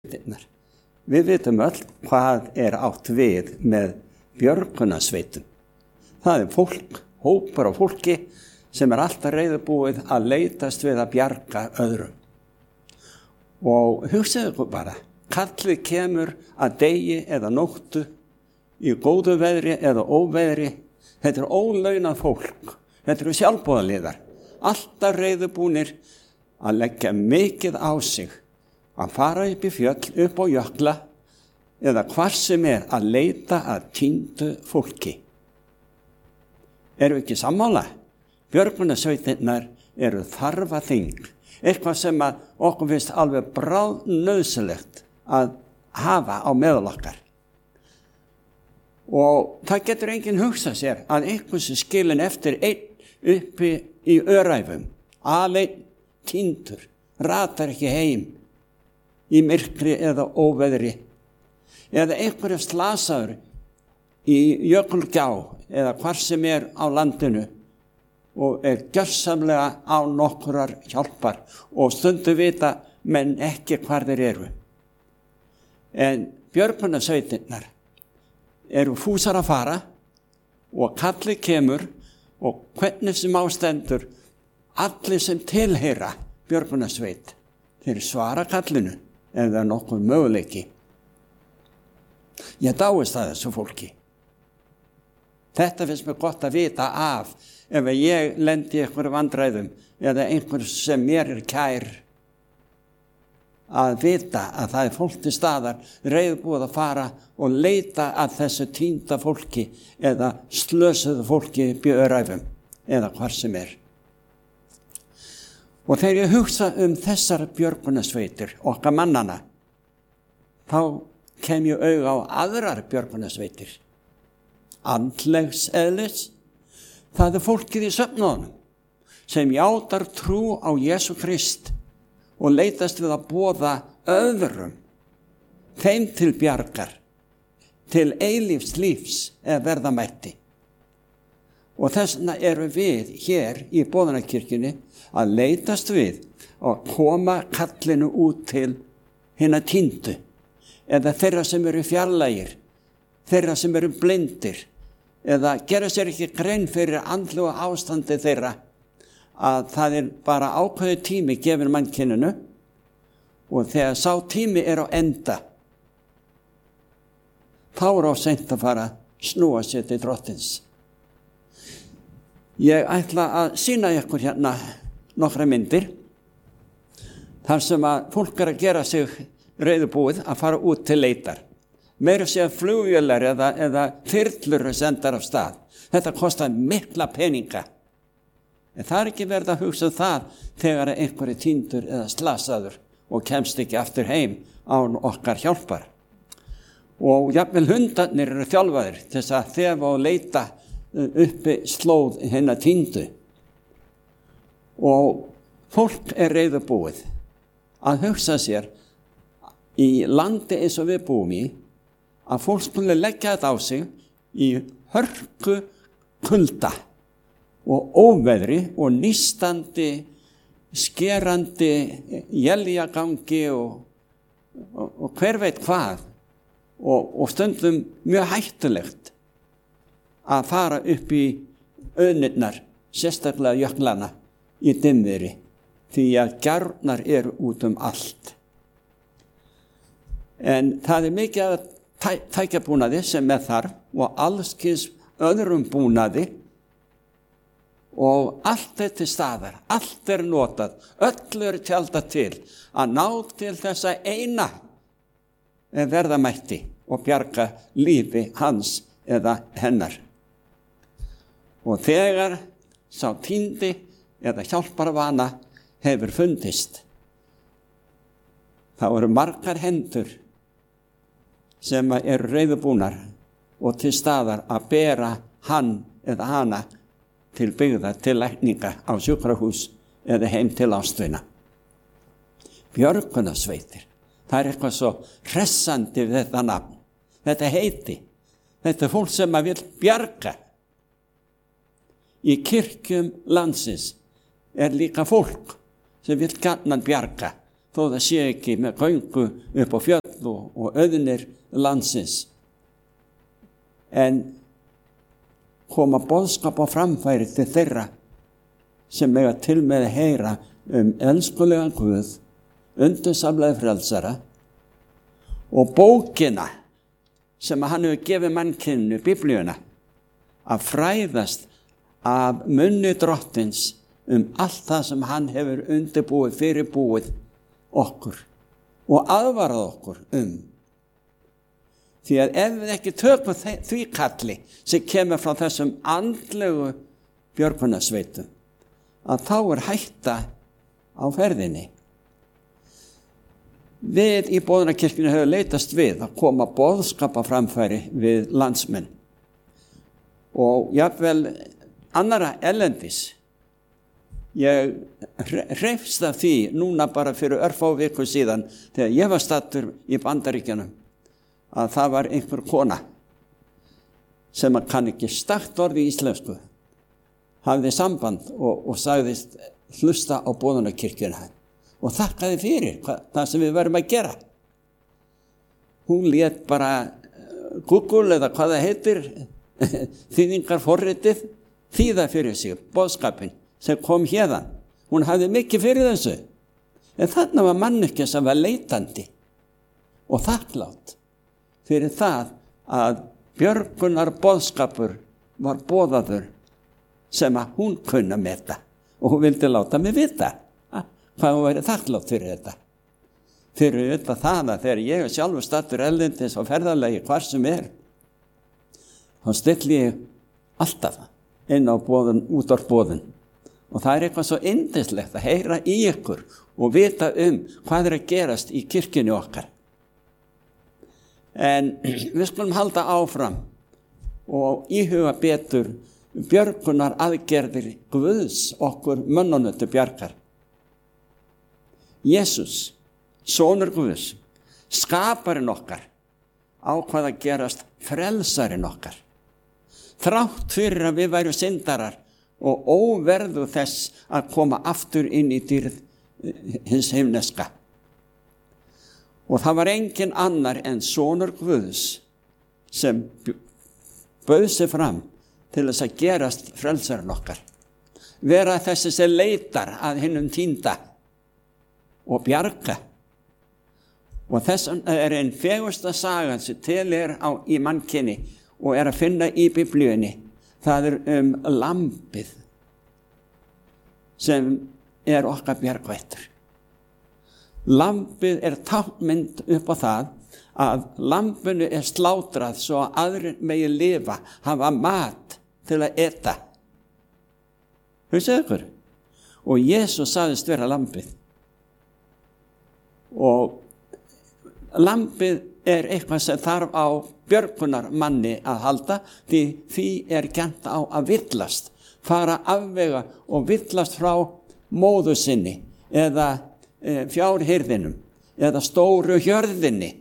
Við vitum öll hvað átt við með björgunarsveitum. Það fólk, hópur af fólki sem alltaf reiðubúið að leitast við að bjarga öðrum. Og hugsaðu ykkur bara, kallið kemur að degi eða nóttu, í góðu veðri eða óveðri. Þetta ólaunað fólk, þetta eru sjálfboðaliðar, alltaf reiðubúnir að leggja mikið á sig, að fara upp í fjöll, upp á jökla, eða hvar sem að leita að týndu fólki. Erum við ekki sammála? Björgunarsveitirnar eru þarfaþing, eitthvað sem okkur finnst alveg bráðnauðsynlegt að hafa á meðal okkar. Og það getur enginn hugsað sér að einhvers skilin eftir einn uppi í öræfum, aleinn týndur, ratar ekki heim í myrkri eða óveðri, eða einhverjum slasaður í jökulgjá eða hvar sem á landinu og gjörsamlega á nokkurar hjálpar og stundu vita menn ekki hvar þeir eru. En björgunarsveitirnar eru fúsar að fara og kallið kemur og hvernig sem ástendur, allir sem tilheyra björgunarsveit, þeir svara kallinu ef það nokkuð möguleiki. Ég dáist að þessu fólki. Þetta finnst mér gott að vita af ef ég lendi í einhverjum vandræðum eða einhver sem mér kær, að vita að það fólk til staðar reiðubúið að fara og leita að þessu týnda fólki eða slösuðu fólki í öræfum eða hvar sem Og þegar ég hugsa þessar björgunarsveitir, okkar mannana, þá kem ég auga á aðrar björgunarsveitir. Andlegs eðlis, það fólkið í söfnuðunum sem játar trú á Jesú Krist og leitast við að boða öðrum, þeim til bjargar, til eilífs lífs eða verða mætti. Og þess vegna eru við hér í boðunarkirkjunni að leitast við að koma kallinu út til hinna týndu, eða þeirra sem eru fjarlægir, þeirra sem eru blindir, eða gera sér ekki grein fyrir andlega ástandi þeirra, að það bara ákveðið tími gefinn mannkyninu og þegar sá tími á enda, þá á seint að fara snúa sér til drottins. Ég ætla að sýna ykkur hérna nokkra myndir, þar sem fólk að gera sig reiðubúið að fara út til leitar. Meira sé flugvélar eða þyrlur sendar af stað. Þetta kostar mikla peninga. En það ekki verið að hugsa það þegar einhverju týndur eða slasaður og kemst ekki aftur heim án okkar hjálpar. Og jafnvel hundarnir eru þjálfaðir til þess að þefa og leita uppi slóð hinna týndu. Og fólk reiðubúið að hugsa sér í landi eins og við búum í, að fólk skuli leggja þetta á sig í hörku kulda og óveðri og nístandi, skerandi éljagangi og hver veit hvað og stundum mjög hættulegt að fara upp í auðnirnar, sérstaklega jöklana í dimmviðri, því að gjárnar eru út allt. En það mikið að tækjabúnaði sem þarf og allskins öðrum búnaði og allt til staðar, allt notað, öll tjaldað til að ná til þessa eina verða mætti og bjarga lífi hans eða hennar. Og þegar sá týndi eða hjálparvana hefur fundist, þá eru margar hendur sem eru reiðubúnar og til staðar að bera hann eða hana til byggða, til lækninga á sjúkrahús eða heim til ástvina. Björgunarsveitir, það eitthvað svo hressandi við þetta nafn, þetta heiti, þetta fólk sem vill bjarga. Í kirkjum landsins líka fólk sem vill gjarnan bjarga þó það sé ekki með göngu upp á fjöll og auðnir landsins. En koma boðskap á framfæri til þeirra sem eiga til með að heyra elskulegan Guð, undursamlega frelsara og bókina sem hann hefur gefið mannkyninu, Biblíuna, að fræðast af munni Drottins allt það sem hann hefur undirbúið, fyrirbúið okkur og aðvarað okkur Því að ef við ekki tökum því kalli sem kemur frá þessum andlegu björgunarsveitum, að þá hætta á ferðinni. Við í Boðunarkirkjunni höfum leitast við að koma boðskapa framfæri við landsmenn og jafnvel annara erlendis. Ég hreifst af því núna bara fyrir örfá viku síðan þegar ég var staddur í Bandaríkjunum að það var einhver kona sem kann ekki stakt orð í íslensku, hafði samband og sagðist hlusta á Boðunarkirkjuna og þakkaði fyrir það sem við verðum að gera. Hún lét bara Google eða hvað það heitir, þýðingarforritið, þýða fyrir sig boðskapin sem kom hérðan. Hún hafði mikið fyrir þessu. En þarna var manneskja sem var leitandi og þakklátt fyrir það að björgunar boðskapur var boðaður sem að hún kunna meta og hún vildi láta mig vita hvað hún væri þakklátt fyrir þetta. Fyrir þetta það að þegar ég sjálfur staddur erlendis á ferðalagi hvar sem þá stilli ég alltaf inn á boðun, útvarpsboðun. Og það eitthvað svo yndislegt að heyra í ykkur og vita hvað að gerast í kirkjunni okkar. En við skulum halda áfram og íhuga betur björgunar aðgerðir Guðs okkur mönnunum til bjargar. Jesús, sonur Guðs, skaparinn okkar, ákvað að gerast frelsarinn okkar. Þrátt fyrir að við værum syndarar og óverðu þess að koma aftur inn í dýrð hins himneska. Og það var engin annar en sonur Guðs sem bauð sig fram til þess að gerast frelsarinn okkar. Vera þessi sem leitar að hinum týnda og bjarga. Og þess einn fegursta sagan sem til í mannkyni og að finna í Biblíunni. Það lambið sem okkar bjargvættur. Lambið táknmynd upp á það að lambinu slátrað svo að aðrir megi lifa, hafa mat til að eta. Hugsið ykkur? Og Jesús sagðist vera lambið. Og lambið eitthvað sem þarf á björgunarmanni að halda, því kennt á að villast, fara afvega og villast frá móður sinni eða fjárhirðinum eða stóru hjörðinni.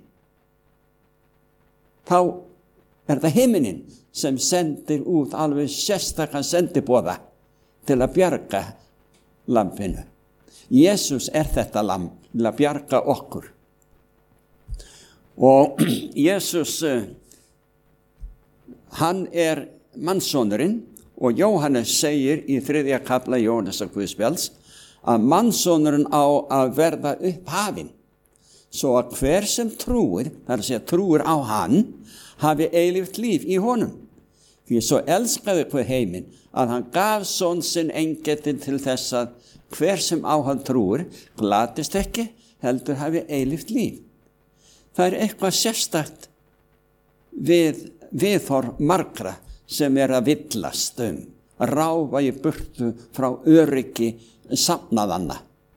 Þá það himinin sem sendir út alveg sérstakan sendiboða til að bjarga lambinu. Jesús þetta lamb til að bjarga okkur. Og Jesús, hann mannssonurinn og Jóhannes segir í 3. kafla Jóhannesar Guðspjalls að mannssonurinn á að verða upphafinn svo að hver sem trúir, það að segja trúir á hann, hafi eilíft líf í honum. Því svo elskaði hver heiminn að hann gaf son sinn eingetinn til þess að hver sem á hann trúir glatist ekki, heldur hafi eilíft líf. Það eitthvað sérstakt viðhorf margra sem að villast ráfa í burtu frá öryggi safnaðanna.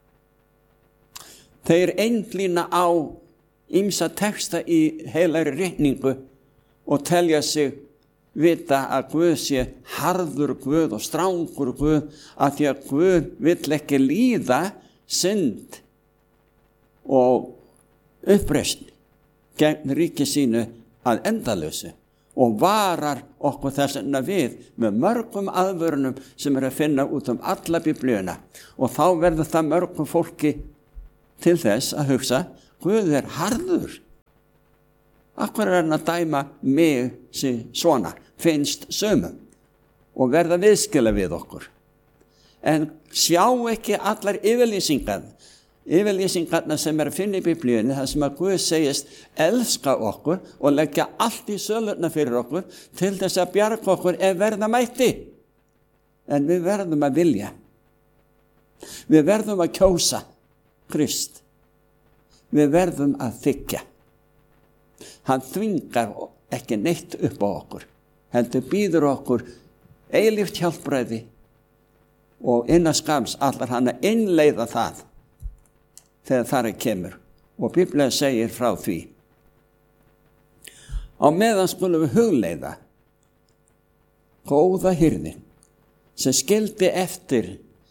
Þeir einblína á ýmsa texta í heilagri ritningu og telja sig vita að Guð sé harður Guð og strangur Guð, að því að Guð vill ekki líða synd og uppreisn gegn ríki sínu að endalausu og varar okkur þess vegna við með mörgum aðvörunum sem að finna út alla Biblíuna. Og þá verður það mörgum fólki til þess að hugsa, Guð harður. Akkur hann að dæma mig svona, finnst sömum og verða viðskila við okkur. En sjá ekki allar yfirlýsingarna sem að finna í Biblíunni, þar sem að Guð segist elska okkur og leggja allt í sölurna fyrir okkur til þess að bjarga okkur ef verða mætti. En við verðum að vilja. Við verðum að kjósa Krist. Við verðum að þiggja. Hann þvingar ekki neitt upp á okkur. Heldur býður okkur eilíft hjálpræði og innan skams allar hann að innleiða það þegar þar kemur. Og Biblían segir frá því. Á meðan skulum við hugleiða góða hirðin sem skildi eftir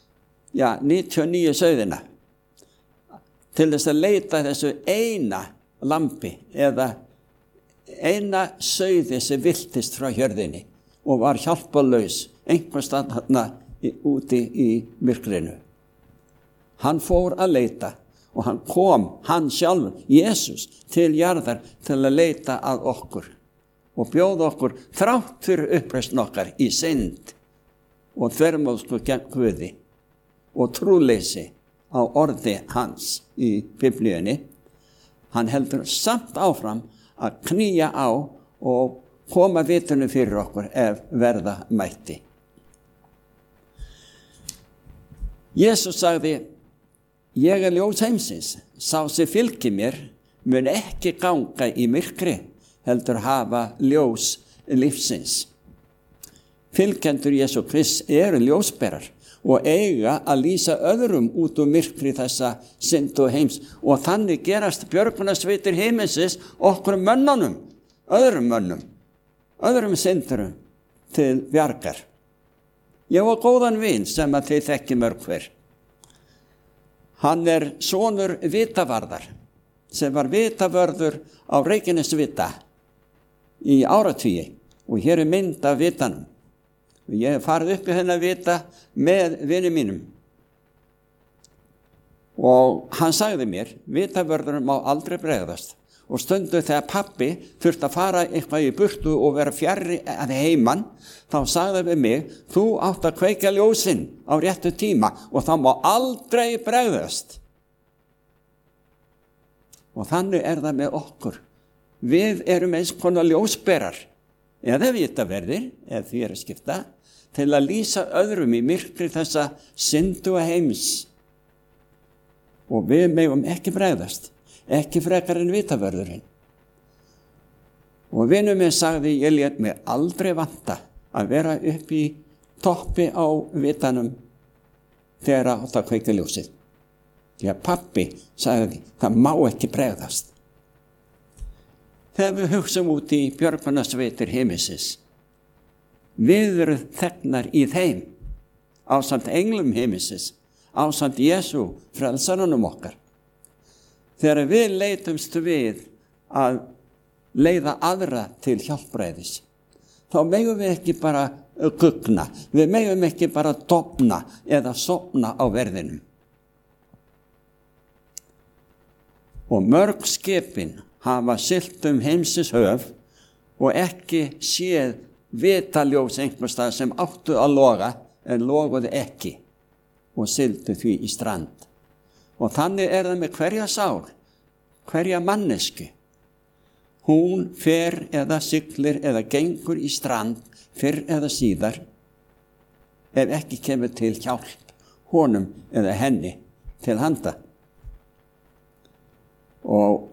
99 sauðina til þess að leita þessu eina lambi eða eina sauði sem viltist frá hjörðinni og var hjálparlaus einhvers staðar þarna úti í myrkrinu. Hann fór að leita og hann kom, hann sjálfur, Jesús, til jarðar til að leita að okkur og bjóða okkur þrátt fyrir uppreisn okkar í synd og þvermóðsku gegn Guði og trúleysi á orði hans í Biblíunni. Hann heldur samt áfram að knýja á og koma vitinu fyrir okkur ef verða mætti. Jesús sagði, ég ljós heimsins, sá sem fylgir mér mun ekki ganga í myrkri, heldur hafa ljós lífsins. Fylgjendur Jesú Krist eru ljósberar og eiga að lýsa öðrum út úr myrkri þessa syndu heims og þannig gerast björgunarsveitir heimsins okkur mönnunum, öðrum syndurum til bjargar. Ég var góðan vin sem að þið þekki mörg hver. Hann sonur vitavarðar sem var vitavörður á Reykjanesvita í áratugi og hér mynd af vitanum. Ég hef farið upp í hennar vita með vinum mínum. Og hann sagði mér, vitavörðurinn má aldrei bregðast. Og stundu þegar pabbi þurfti að fara eitthvað í burtu og vera fjarri að heiman, þá sagði við mig, þú átt að kveikja ljósinn á réttu tíma og það má aldrei bregðast. Og þannig það með okkur. Við erum eins konar ljósberar, eða vitaverðir, ef því að skipta, til að lýsa öðrum í myrkri þessa syndu heims. Og við megum ekki bregðast, ekki frekar en vitavörðurinn. Og vinur minn sagði, ég lét mig aldrei vanta að vera upp í toppi á vitanum þegar átt að kveikja ljósið. Því að pabbi sagði, það má ekki bregðast. Þegar við hugsum út í björgunarsveitir heimsins, við erum þegnar í þeim, ásamt englum heimsins, ásamt Jesú, frelsarunum okkar. Þegar við leitumst við að leiða aðra til hjálpræðis, þá megum við ekki bara gugna, við megum ekki bara dofna eða sofna á verðinum. Og mörg skipin hafa siglt heimsins höf og ekki séð vitaljós einhvers staðar sem áttu að loga en loguðu ekki og sigldu því í strand. Og þannig það með hverja sál, hverja mannesku. Hún fer eða siglir eða gengur í strand fyrr eða síðar ef ekki kemur til hjálp honum eða henni til handa. Og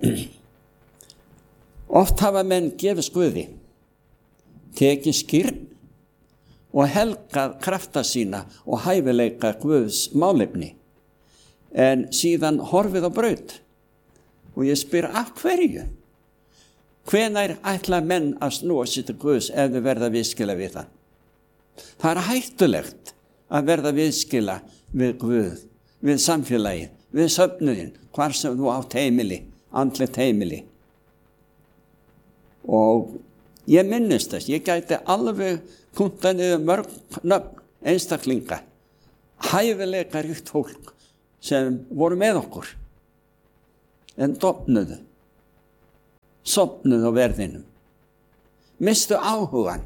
oft hafa menn gefið Guði, tekið skírn og helgað krafta sína og hæfileika Guðs málefni, en síðan horfið á braut. Og ég spyr, af hverju? Hvenær ætla menn að snúa sér til Guðs ef þau verða viðskila við það? Það hættulegt að verða viðskila við Guð, við samfélagið, við söfnuðin, hvar sem þú átt heimili, andlegt heimili. Og ég minnist þess, ég gæti alveg punta niður mörg nöfn einstaklinga, hæfileika ríkt fólk sem voru með okkur en dofnuðu, sofnuðu á verðinum, mistu áhugan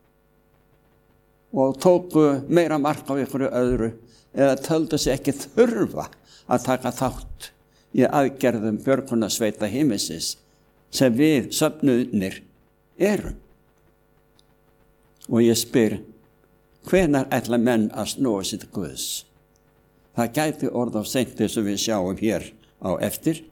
og tóku meira mark á ykkur öðru eða töldu sig ekki þurfa að taka þátt í aðgerðum björgunarsveita himinsins sem við söfnuðnir erum. Og ég spyr, hvenær ætla menn að snúa sig til Guðs? Það gæti orð á seint eins og við sjáum hér á eftir.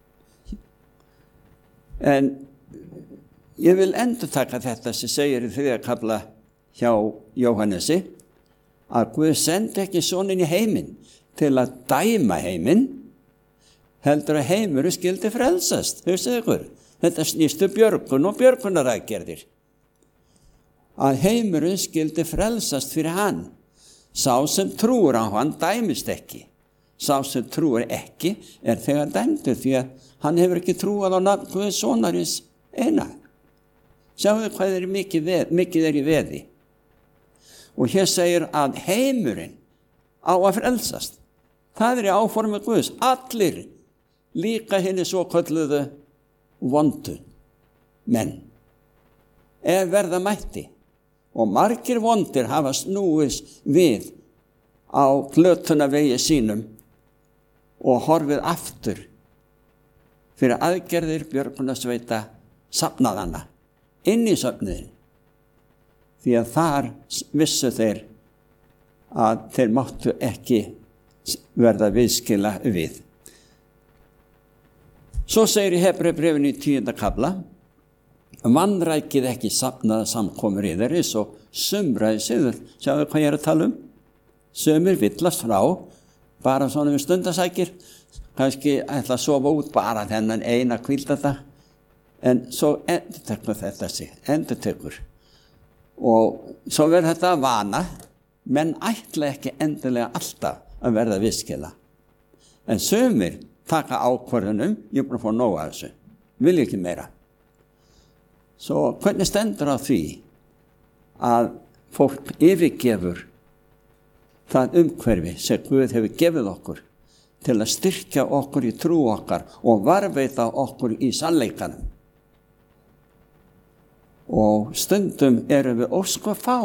En ég vil endurtaka þetta sem segir í 3. kafla hjá Jóhannesi, að Guð sendi ekki soninn í heiminn til að dæma heiminn, heldur að heimurinn skyldi frelsast. Hugsið ykkur, þetta snýstu björgun og björgunaraðgerðir. Að heimurinn skyldi frelsast fyrir hann. Sá sem trúir á hann dæmist ekki. Sá sem trúir ekki þegar dæmdur, því að hann hefur ekki trúað á nafn Guðs sonarins eina. Sjáðu hvað mikið í veði. Og hér segir að heimurinn á að frelsast. Það í áformi Guðs. Allir, líka hinni svo kölluðu vondu menn, verða mætti. Og margir vondir hafa snúist við á glötunarvegi sínum og horfið aftur fyrir aðgerðir björgunarsveita safnaðanna inn í söfnuðin. Því að þar vissu þeir að þeir máttu ekki verða viðskila við. Svo segir í Hebreubréfinu í 10. kafla, vanrækið ekki safnaða samkomur yðar eins og sumraði siður. Sjáðu hvað ég að tala um? Sumir villast frá, bara svona við stundasækir, kannski ætla að sofa út bara þennan eina hvíldardag, en svo endurtekur þetta sig, endurtekur. Og svo verður þetta að vana, menn ætla ekki endilega alltaf að verða viðskila. En sumir taka ákvörðunum, ég er búin að fá nóg af þessu, vil ekki meira. Svo hvernig stendur á því að fólk yfirgefur það umhverfi sem Guð hefur gefið okkur til að styrkja okkur í trú okkar og varðveita okkur í sannleikanum. Og stundum erum við ósku fá.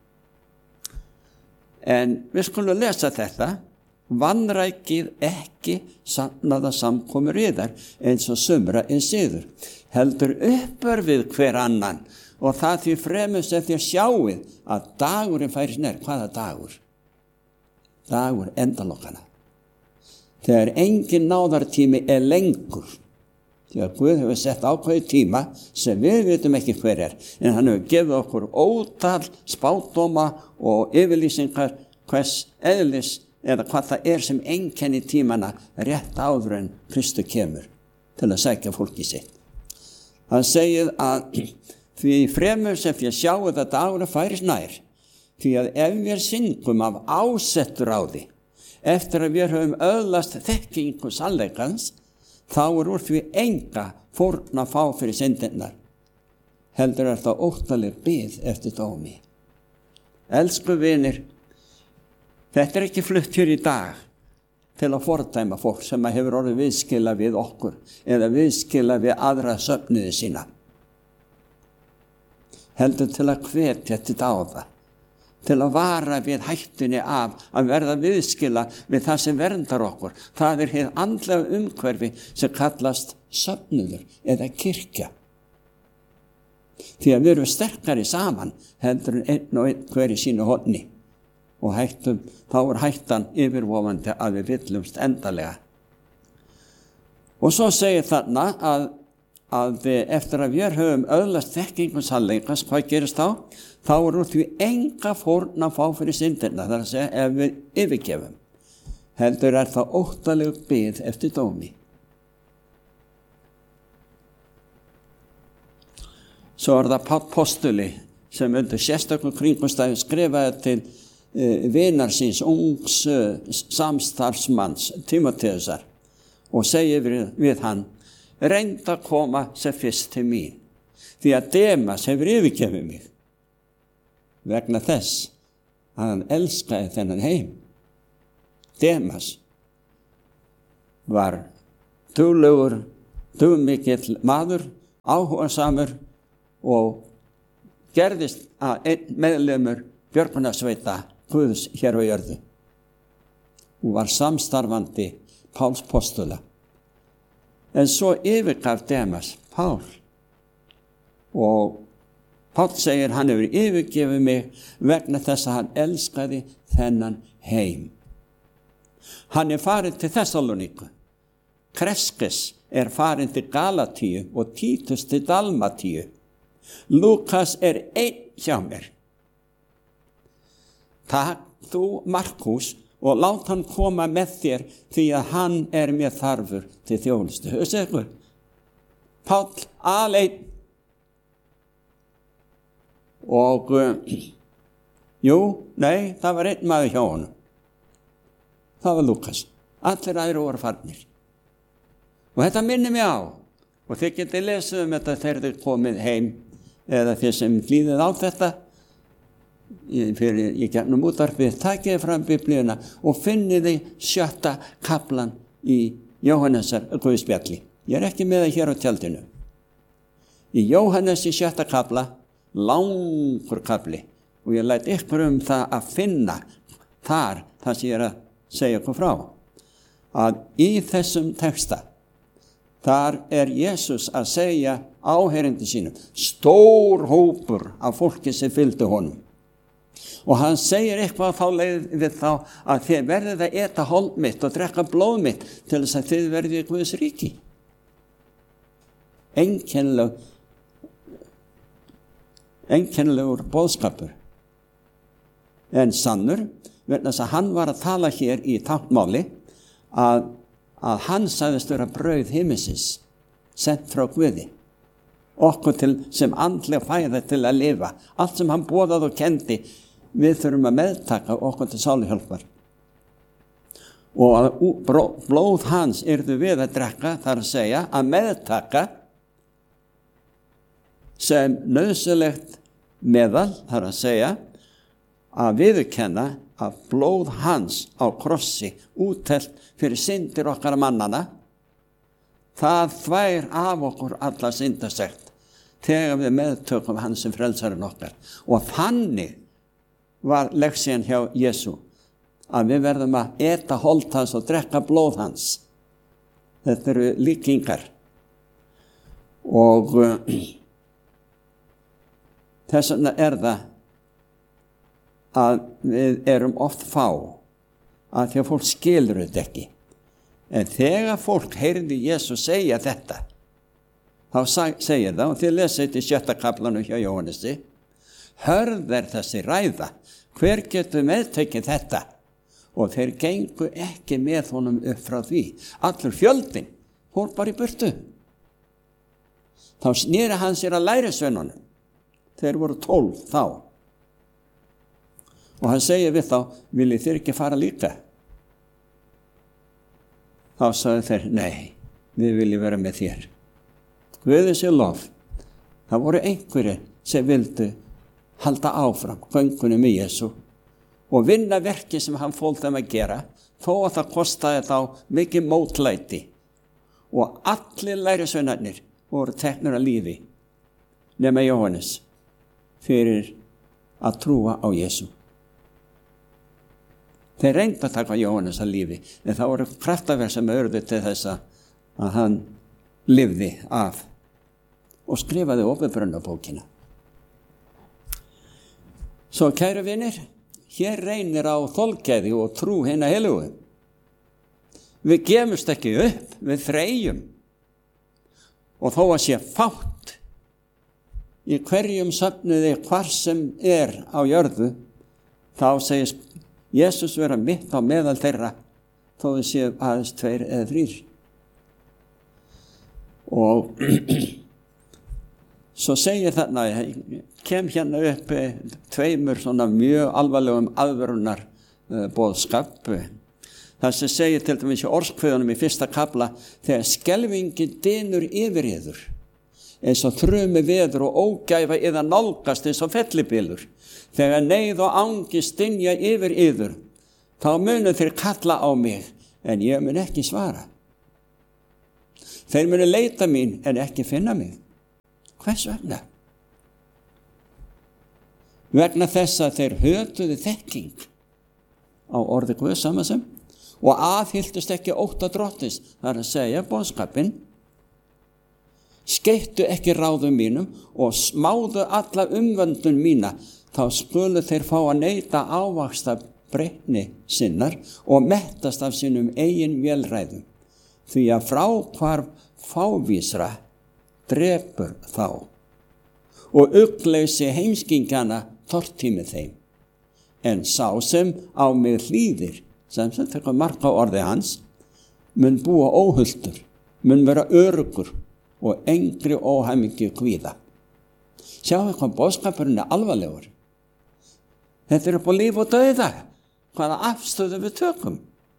En við skulum lesa þetta. Vanrækið ekki safnaða samkomur yðar eins og sumra siður. Heldur uppör við hver annan og það því fremur sem þér sjáið að dagurinn færis nær. Hvaða dagur? Dagur endalokkana. Þegar engin náðartími lengur. Því að Guð hefur sett ákveðið tíma sem við vitum ekki hver en hann hefur gefið okkur ótal spádóma og yfirlýsingar hvers eðlis eða hvað það sem einkenni tímana rétt áður en Kristur kemur til að sækja fólki sitt. Hann segir að því fremur sem þér sjáið að dagurinn færis nær, því að ef við syngum af ásettur ráði, eftir að við höfum öðlast þekkingu sannleikans, þá úr því enga fórn að fá fyrir syndirnar. Heldur það óttaleg bið eftir dómi. Elsku vinir, þetta ekki flutt hér í dag til að fordæma fólk sem hefur orðið viðskila við okkur eða viðskila við aðra söfnuði sína. Heldur til að hvetja til dáða, til að vara við hættunni af að verða viðskila við það sem verndar okkur. Það hið andlega umhverfi sem kallast söfnuður eða kirkja. Því að við erum sterkari saman heldur en einn og einn hver í sínu horni. Og þá hættan yfirvofandi að við villumst endalega. Og svo segir þarna að eftir að við höfum öðlast þekkingu sannleikans, hvað gerist þá? Þá úr því enga fórn að fá fyrir syndirna, það að segja ef við yfirgefum. Heldur það óttaleg bið eftir dómi. Svo það Páll postuli sem undir sérstökum kringumstæðum skrifaði til vinar síns ungs samstarfsmanns Tímóteusar og segir við hann, reynd að koma sem fyrst til mín, því að Demas hefur yfirgefið mig vegna þess að hann elskaði þennan heim. Demas var dugmikill maður, áhugasamur og gerðist að einn meðlimur björgunarsveita Guðs hér á jörðu. Hún var samstarfandi Páls postula. En svo yfirgaf Demas Pál. Og Pál segir, hann hefur yfirgefið mig vegna þess að hann elskaði þennan heim. Hann farin til Þessaloníku. Kreskes farin til Galatíu og Títus til Dalmatíu. Lúkas einn hjá mér. Takk þú Markús og lát hann koma með þér því að hann mér þarfur til þjónustu. Hugsa ykkur. Páll aleinn. Og það var einn maður hjá honum. Það var Lúkas. Allir aðrir voru farnir. Og þetta minnir mig á. Og þið getið lesið þetta þegar þið komið heim eða þið sem hlýðið á þetta í gegnum útvarpið, takið fram Biblíuna og finniði 7. kaflan í Jóhannesar Guðspjalli. Ég ekki með það hér á tjaldinu. Í Jóhannes í 7. kafla, langur kafli, og ég læt ykkur það að finna þar það sem ég að segja ykkur frá. Að í þessum texta, þar Jesús að segja áheyrendum sínum, stór hópur af fólki sem fylgdu honum. Og hann segir eitthvað þá leið við þá að þið verðið að eta hold mitt og drekka blóð mitt til þess að þið verðið í Guðs ríki. Einkennilegur boðskapur. En sannur, vegna þess að hann var að tala hér í táknmáli að hann sagðist vera brauð himinsins, sent frá Guði. Okkur til sem andlega fæða til að lifa. Allt sem hann boðaði og kendi, við þurfum að meðtaka okkur til sáluhjálpar. Og að blóð hans yrðu við að drekka, þar að segja, að meðtaka sem nauðsynlegt meðal, þar að segja, að viðurkenna að blóð hans á krossi úttelt fyrir syndir okkar mannana, það þvær af okkur alla syndasekt þegar við meðtökum hans sem frelsarinn okkar. Og þannig var leksían hjá Jesú, að við verðum að eta hold hans og drekka blóð hans. Þetta eru líkingar. Og þess vegna það að við erum oft fá, að því að fólk skilur þetta ekki. En þegar fólk heyrði Jesú segja þetta, þá segir það, og þið lesið þetta í 7. kaflanum hjá Jóhannesi, hörð þessi ræða, hver getur meðtekið þetta? Og þeir gengu ekki með honum upp frá því. Allur fjöldinn fór bara í burtu. Þá sneri hann sér að lærisveinunum. Þeir voru 12 þá. Og hann segir við þá, viljið þér ekki fara líka? Þá sagði þeir, nei, við viljum vera með þér. Guði sé lof. Það voru einhverjir sem vildu halda áfram göngunum í Jesú og vinna verki sem hann fól þeim að gera, þó að það kostaði þá mikið mótlæti. Og allir lærisveinarnir voru teknir að lífi, nema Jóhannes, fyrir að trúa á Jesú. Þeir reyndu að taka Jóhannes að lífi, en það voru kraftaverk sem urðu til þess að hann lifði af og skrifaði Åpenbarunarbókina. Svo kæru vinir, hér reynir á þolgæði og trú hinna heilugu. Við gefumst ekki upp, við þreyjum. Og þó að sé fátt í hverjum söfnuði hvar sem á jörðu, þá segist Jesús vera mitt á meðal þeirra, þó við séum aðeins 2 eða 3. Og svo segir þarna, kem hérna upp 2 svona mjög alvarlegum aðvörunar boðskap. Það sem segir til dæmis í orðskviðunum í 1. kafla, þegar skelfingin dynur yfir yður, eins og þrumi veður og ógæfa eða nálgast eins og fellibylur, þegar neyð og angi stynja yfir yður, þá munu þeir kalla á mig, en ég mun ekki svara. Þeir munu leita mín en ekki finna mig. Hvers vegna? Vegna þess að þeir hötuðu þekking á orði Guðs samansem og aðhylltust ekki ótta drottins, það er að segja boðskapinn, skeittu ekki ráðum mínum og smáðu alla umvöndun mína, þá skulu þeir fá að neyta ávaxta breytni sinnar og mettast af sínum eigin vélræðum, því að fráhvarf fávísra drepur þá og ugleysi heimskingana tortími þeim. En sá sem á mig hlýðir, sem tekur mark á orði hans, mun búa óhulltur, mun vera öruggur og engri óhamingju kvíða. Sjáu hvað boðskapurinn alvarlegur. Þetta upp á líf og dauða, hvaða afstöðu við tökum.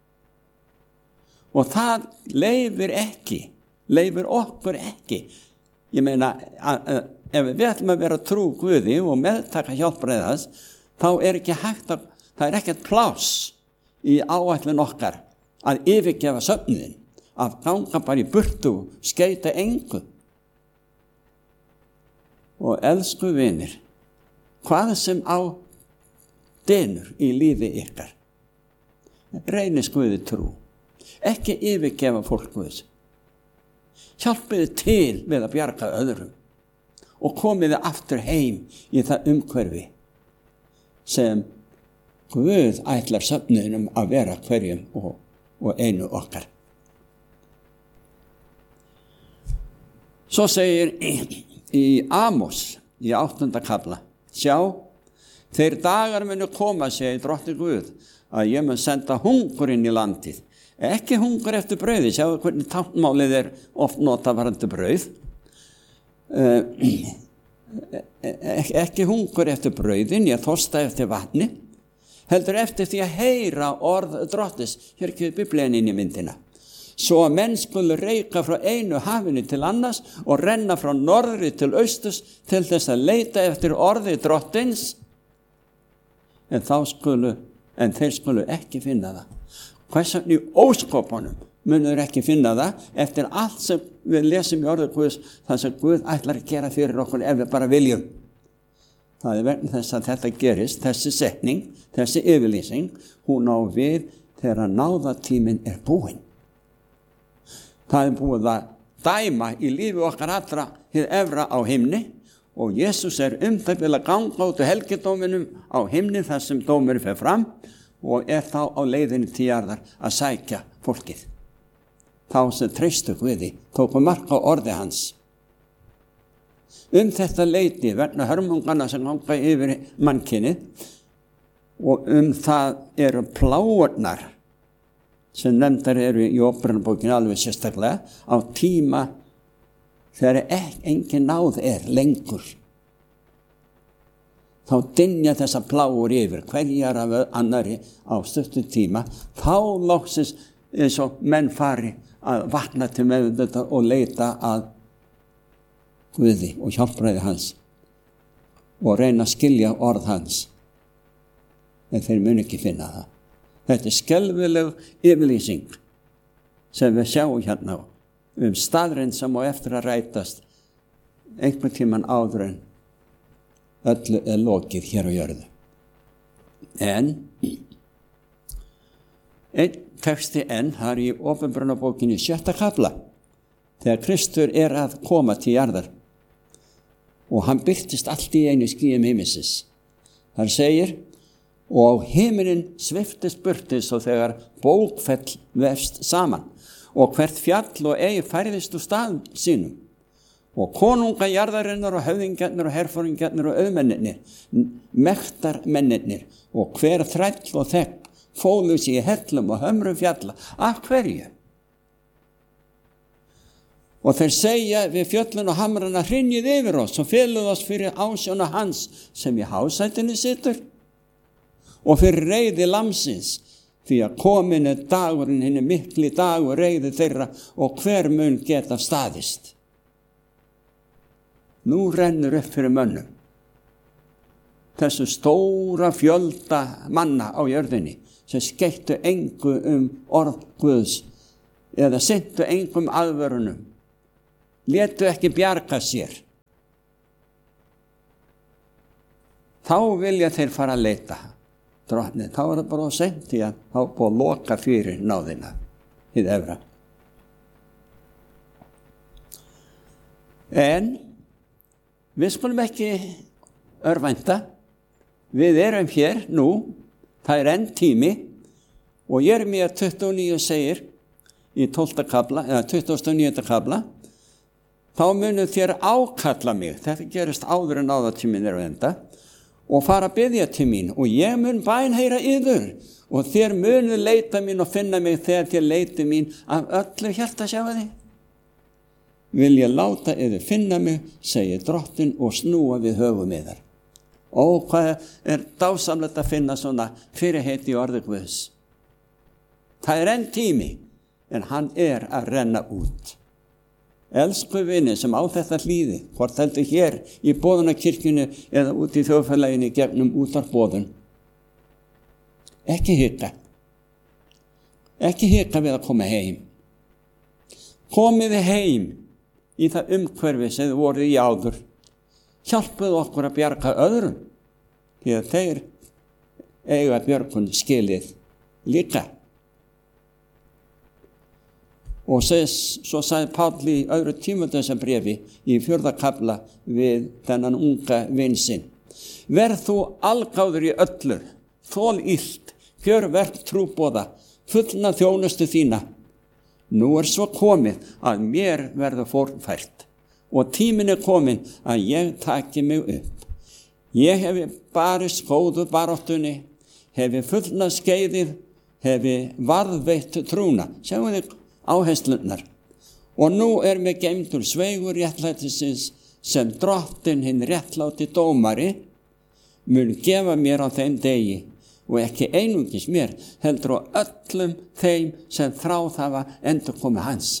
Og það leyfir okkur ekki. Ég meina, ef við ætlum að vera trú Guði og meðtaka hjálpræðas, þá ekki hægt að, það ekkert pláss í áætlun okkar að yfirgefa söfnuðin, að ganga bara í burtu og skeita engu. Og elsku vinir, hvað sem á dynur í lífi ykkar, reynist Guði trú, ekki yfirgefa fólk Guðs. Hjálpiði til við að bjarga öðrum og komiði aftur heim í það umhverfi sem Guð ætlar söfnuðinum að vera hverjum og einu okkar. Svo segir í Amos í 8. kafla, sjá, þeir dagar munu koma, segir drottinn Guð, að ég mun senda hungur inn í landið. Ekki hungur eftir brauði, sjáu hvernig táknmálið oft notað varðandi brauð. Ekki hungur eftir brauðin, ég þorsta eftir vatni, heldur eftir því að heyra orð drottis. Hér kemur Biblían inn í myndina. Svo að menn skulu reika frá einu hafinu til annars og renna frá norðri til austurs til þess að leita eftir orði drottins, en þeir skulu ekki finna það. Hvers vegna í óskopunum munur ekki finna það eftir allt sem við lesum í orði Guðs, það sem Guð ætlar að gera fyrir okkur ef við bara viljum. Það vegna þess að þetta gerist, þessi setning, þessi yfirlýsing, hún á við þegar náðatíminn búinn. Það búið að dæma í lífi okkar allra hið efra á himni og Jesús það bil að ganga út helgidóminum á himni þar sem dómurinn fer fram og þá á leiðinni til jarðar að sækja fólkið. Þá sem treystu Guði, tóku mark á orði hans. Þetta leyti vegna hörmungana sem ganga yfir mannkynið og það eru pláurnar sem nefndar eru í Óperubókinni alveg sérstaklega á tíma þegar engin náð lengur. Þá dynja þessa pláur yfir, hverjar af annari á stuttu tíma, þá loksins eins og menn fari að vakna til meðvitundar og leita að Guði og hjálpræði hans og reyna að skilja orð hans. En þeir mun ekki finna það. Þetta skelfileg yfirlýsing sem við sjáum hérna staðreind sem á eftir að rætast einhvern tímann áður en öllu lokið hér á jörðu. En einn texti það í Åpenbarunarbókinni 6. kafla, þegar Kristur að koma til jarðar og hann birtist allt í einu skýjum himinsins. Þar segir, og himinin sviftist burtis og þegar bókfell vefst saman og hvert fjall og færðist úr stað sínum. Og konunga jarðarinnar og höfðingjarnir og herforingjarnir og auðmennirnir, mektarmennirnir og hver þræll og þegn fólu sig í hellum og hömrum fjalla. Af hverju? Og þeir segja við fjöllun og hamrana, hrynjið yfir oss og feluð oss fyrir ásjóna hans sem í hásætinu situr og fyrir reiði lamsins, því að komin dagurinn, hinn mikli dagur reiði þeirra og hver mun geta staðist. Nú rennur upp fyrir mönnum þessu stóra fjölda manna á jörðinni sem skeittu engu orð Guðs eða sinntu engum aðvörunum létu ekki bjarga sér. Þá vilja þeir fara að leita drottni. Þá er það bara of seint því að þá búið að loka fyrir náðina hið efra. En við skulum ekki örvænta. Við erum hér nú, það er enn tími og Jeremía 29 segir í 12. kafla, eða 29. kafla, þá munu þér ákalla mig, þetta gerist áður en áðatíminn er að enda, og fara að biðja til mín og ég mun bænheyra yður og þér munu leita mín og finna mig þegar þér leiti mín af öllu hjarta sjáði. Vil ég láta yður finna mig, segir Drottinn og snúa við höfum yðar. Ó, hvað er dásamlegt að finna svona fyrirheit í orði Guðs. Það er enn tími, en hann er að renna út. Elsku vinir sem á þetta hlýði, hvort heldur hér í boðunarkirkjunni eða út í þjóðfélaginu gegnum útvarpsboðun. Ekki hika. Ekki hika við að koma heim. Komið heim í það umhverfi sem þið voruð í áður. Hjálpuðu okkur að bjarga öðrum, því að þeir eiga björgun skilið líka. Og svo sagði Páll í öðru Tímóteusarbréfi í 4. kafla við þennan unga vin sinn. Verð þú algáður í öllu, þol illt, gjör verk trúboða, fullna þjónustu þína. Nú er svo komið að mér verður fórnfært og tíminn er komin að ég taki mig upp. Ég hefi barist góðu baráttunni, hefi fullna skeiðið, hefi varðveitt trúna. Sjáum þið áherslunar. Og nú er mér geymdur sveigur réttlætisins sem Drottinn hinn réttláti dómari mun gefa mér á þeim degi og ekki einungis mér, heldur á öllum þeim sem þráð hafa endurkomu hans.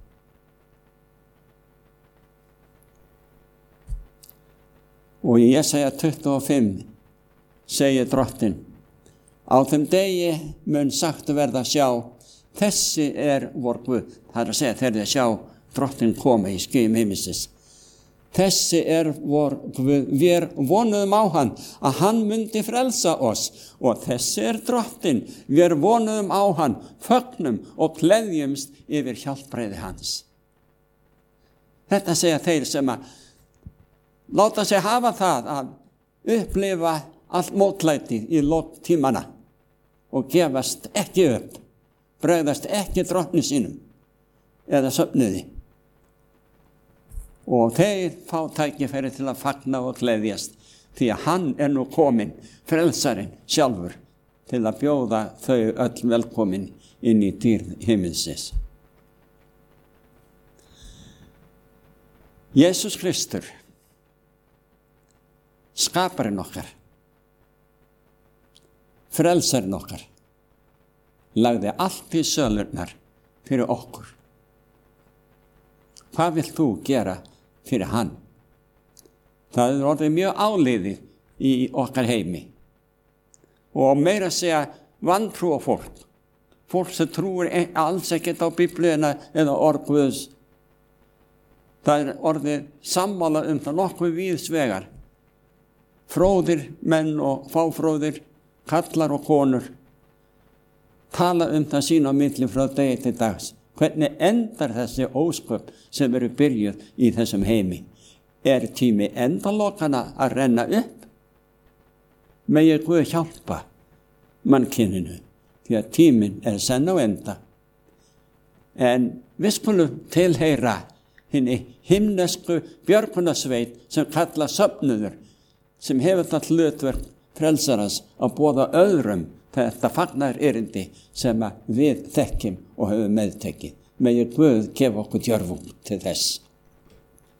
Og í Jesaja 25 segir Drottinn, á þeim degi mun sagt verða sjá, þessi er vor Guð. Það er að segja þegar þið sjá Drottinn koma í skýjum himinsins. Þessi er vor Guð, við vonuðum á hann að hann myndi frelsa oss og þessi er Drottinn, við vonuðum á hann, fögnum og gleðjumst yfir hjálpræði hans. Þetta segja þeir sem að láta sig hafa það að upplifa allt mótlæti í lok tímana og gefast ekki upp, bregðast ekki Drottni sínum eða söfnuði. Og þeir fá tækifæri til að fagna og gleðjast því að hann er nú kominn, frelsarinn sjálfur, til að bjóða þau öll velkomin inn í dýrð himinsins. Jesús Kristur, skaparinn okkar, frelsarinn okkar, lagði allt í sölurnar fyrir okkur. Hvað vilt þú gera fyrir hann? Það er orðið mjög áliðið í okkar heimi. Og meira að segja vantrúa fólk. Fólk sem trúir alls ekkert á Biblíuna eða orð Guðs. Það er orðið sammála það nokkuð víðsvegar. Fróðir menn og fáfróðir, kallar og konur, tala það sín á milli frá degi til dags. Hvernig endar þessi ósköp sem eru byrjuð í þessum heimi? Er tími endalokana að renna upp? Megi Guð hjálpa mannkyninu, því að tíminn er senn á enda. En við skulum tilheyra hinni himnesku björgunarsveit sem kalla söfnuður, sem hefur það hlutverk frelsarans að boða öðrum þetta fagnar erindi sem við þekkjum og höfum meðtekið. Megi Guð gefa okkur djörfung til þess.